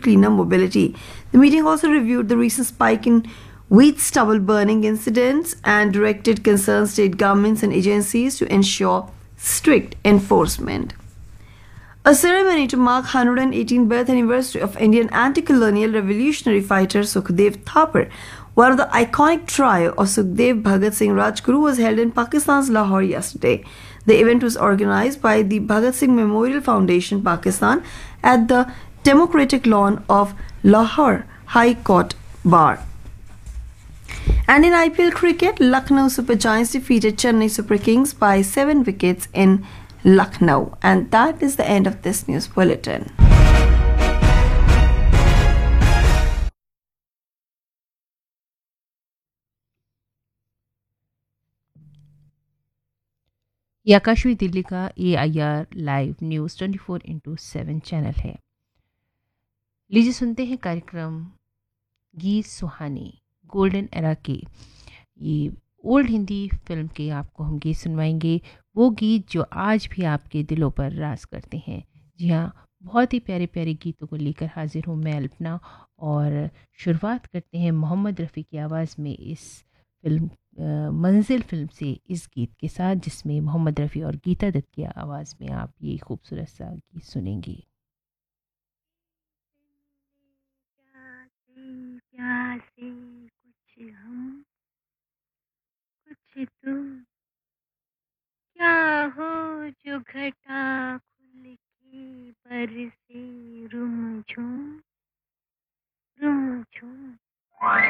cleaner mobility. The meeting also reviewed the recent spike in wheat stubble burning incidents and directed concerned state governments and agencies to ensure strict enforcement. A ceremony to mark 118th birth anniversary of Indian anti-colonial revolutionary fighter Sukhdev Thapar, one of the iconic trio of Sukhdev Bhagat Singh Rajguru, was held in Pakistan's Lahore yesterday. The event was organized by the Bhagat Singh Memorial Foundation, Pakistan, at the Democratic Lawn of Lahore High Court Bar. And in IPL cricket, Lucknow Super Giants defeated Chennai Super Kings by 7 wickets in Lucknow. And that is the end of this news bulletin. ये आकाशवाणी दिल्ली का AIR live news 24/7 channel है। लीजिए सुनते हैं कार्यक्रम गीत सुहानी golden era के। ये ओल्ड हिंदी फिल्म के आपको हम गीत सुनवाएंगे, वो गीत जो आज भी आपके दिलों पर राज करते हैं। जी हाँ, बहुत ही प्यारे प्यारे गीतों को लेकर हाजिर हूँ मैं अल्पना, और शुरुआत करते हैं मोहम्मद रफ़ी की आवाज़ में इस फिल्म मंजिल फिल्म से इस गीत के साथ, जिसमें मोहम्मद रफ़ी और गीता दत्त की आवाज़ में आप ये खूबसूरत सा गीत सुनेंगी। प्यासे कुछ हम कुछ तुम, क्या हो जो घटा खुल के बरसे रुम झुम रुम झुम।